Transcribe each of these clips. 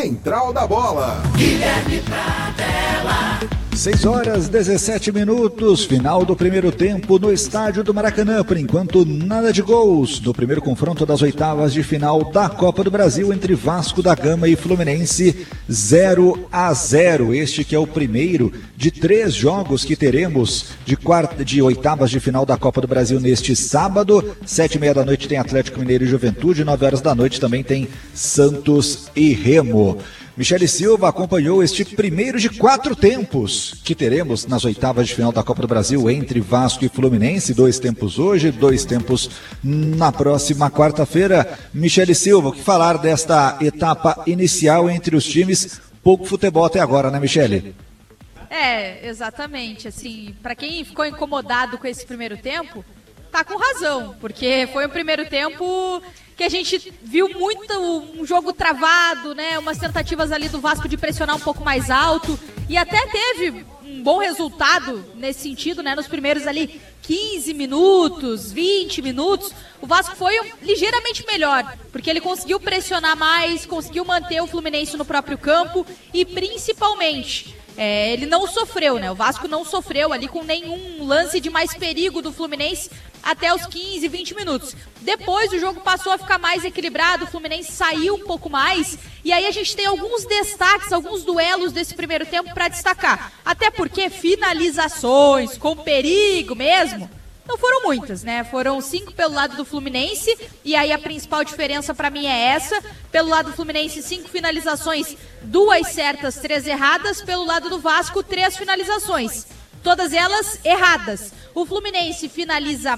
Central da Bola. Guilherme Pradella. 6h17, final do primeiro tempo no estádio do Maracanã. Por enquanto, nada de gols no primeiro confronto das oitavas de final da Copa do Brasil entre Vasco da Gama e Fluminense, 0-0. Este que é o primeiro de 3 jogos que teremos de oitavas de final da Copa do Brasil neste sábado. 7h30 da noite tem Atlético Mineiro e Juventude, 9 horas da noite também tem Santos e Remo. Michele Silva acompanhou este primeiro de 4 tempos que teremos nas oitavas de final da Copa do Brasil entre Vasco e Fluminense. 2 tempos hoje, 2 tempos na próxima quarta-feira. Michele Silva, o que falar desta etapa inicial entre os times? Pouco futebol até agora, né, Michele? Exatamente. Assim, para quem ficou incomodado com esse primeiro tempo, tá com razão, porque foi um primeiro tempo que a gente viu muito um jogo travado, né? Umas tentativas ali do Vasco de pressionar um pouco mais alto e até teve um bom resultado nesse sentido, né? Nos primeiros ali 15 minutos, 20 minutos, o Vasco foi ligeiramente melhor, porque ele conseguiu pressionar mais, conseguiu manter o Fluminense no próprio campo e principalmente ele não sofreu, né? O Vasco não sofreu ali com nenhum lance de mais perigo do Fluminense até os 15, 20 minutos. Depois o jogo passou a ficar mais equilibrado, o Fluminense saiu um pouco mais, e aí a gente tem alguns destaques, alguns duelos desse primeiro tempo para destacar. Até porque finalizações com perigo mesmo, não foram muitas, né? Foram 5 pelo lado do Fluminense, e aí a principal diferença para mim é essa. Pelo lado do Fluminense, 5 finalizações, 2 certas, 3 erradas. Pelo lado do Vasco, 3 finalizações, todas elas erradas. O Fluminense finaliza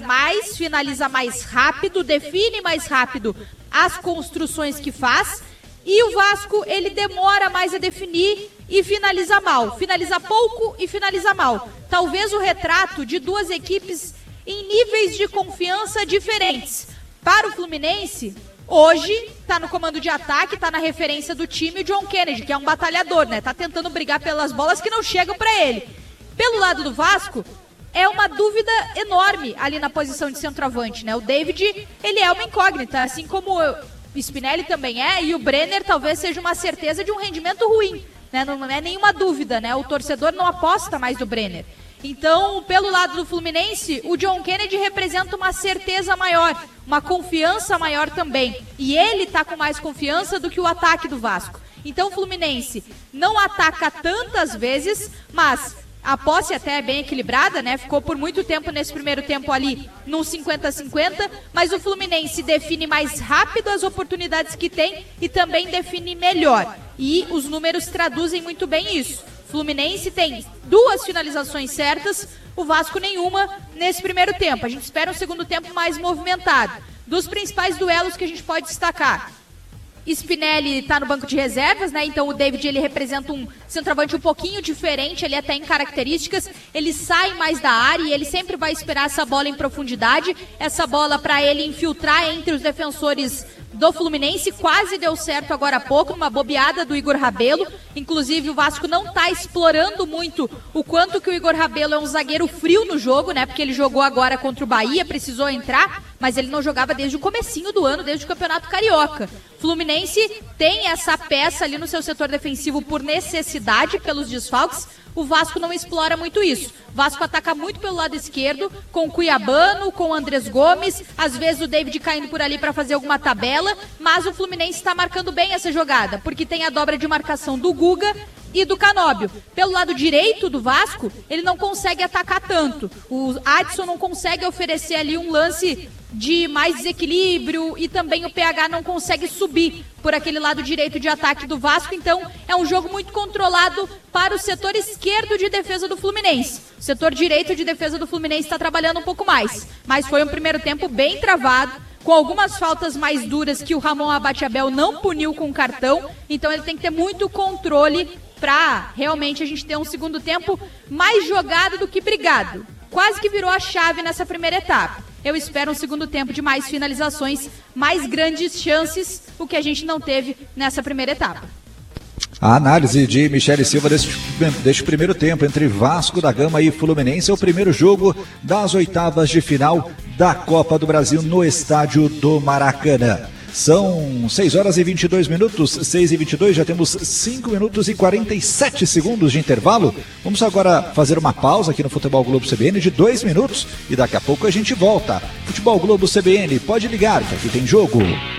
mais rápido, define mais rápido as construções que faz, e o Vasco, ele demora mais a definir e finaliza mal. Finaliza pouco e finaliza mal. Talvez o retrato de 2 equipes em níveis de confiança diferentes. Para o Fluminense, hoje está no comando de ataque, está na referência do time o John Kennedy, que é um batalhador, né? Tá tentando brigar pelas bolas que não chegam para ele. Pelo lado do Vasco, é uma dúvida enorme ali na posição de centroavante, né? O David, ele é uma incógnita, assim como o Spinelli também é, e o Brenner talvez seja uma certeza de um rendimento ruim, né? Não é nenhuma dúvida, né? O torcedor não aposta mais no Brenner. Então, pelo lado do Fluminense, o John Kennedy representa uma certeza maior, uma confiança maior também. E ele está com mais confiança do que o ataque do Vasco. Então, o Fluminense não ataca tantas vezes, mas a posse até é bem equilibrada, né? Ficou por muito tempo nesse primeiro tempo ali num 50-50, mas o Fluminense define mais rápido as oportunidades que tem e também define melhor. E os números traduzem muito bem isso. Fluminense tem 2 finalizações certas, o Vasco nenhuma nesse primeiro tempo. A gente espera um segundo tempo mais movimentado. Dos principais duelos que a gente pode destacar, Spinelli está no banco de reservas, né? Então o David, ele representa um centroavante um pouquinho diferente, ele até em características, ele sai mais da área e ele sempre vai esperar essa bola em profundidade, essa bola para ele infiltrar entre os defensores do Fluminense. Quase deu certo agora há pouco, uma bobeada do Igor Rabelo. Inclusive o Vasco não está explorando muito o quanto que o Igor Rabelo é um zagueiro frio no jogo, né? Porque ele jogou agora contra o Bahia, precisou entrar, mas ele não jogava desde o comecinho do ano, desde o Campeonato Carioca. Fluminense tem essa peça ali no seu setor defensivo por necessidade, pelos desfalques. O Vasco não explora muito isso. O Vasco ataca muito pelo lado esquerdo, com o Cuiabano, com o Andrés Gomes, às vezes o David caindo por ali para fazer alguma tabela, mas o Fluminense está marcando bem essa jogada, porque tem a dobra de marcação do Guga e do Canóbio. Pelo lado direito do Vasco, ele não consegue atacar tanto. O Adson não consegue oferecer ali um lance de mais desequilíbrio e também o PH não consegue subir por aquele lado direito de ataque do Vasco. Então é um jogo muito controlado para o setor esquerdo de defesa do Fluminense. O setor direito de defesa do Fluminense está trabalhando um pouco mais, mas foi um primeiro tempo bem travado, com algumas faltas mais duras que o Ramon Abate-Abel não puniu com cartão. Então ele tem que ter muito controle para realmente a gente ter um segundo tempo mais jogado do que brigado. Quase que virou a chave nessa primeira etapa. Eu espero um segundo tempo de mais finalizações, mais grandes chances, o que a gente não teve nessa primeira etapa. A análise de Michele Silva deste primeiro tempo entre Vasco da Gama e Fluminense é o primeiro jogo das oitavas de final da Copa do Brasil no estádio do Maracanã. São 6 horas e 22 minutos, 6 e 22, já temos 5 minutos e 47 segundos de intervalo. Vamos agora fazer uma pausa aqui no Futebol Globo CBN de 2 minutos e daqui a pouco a gente volta. Futebol Globo CBN, pode ligar que aqui tem jogo.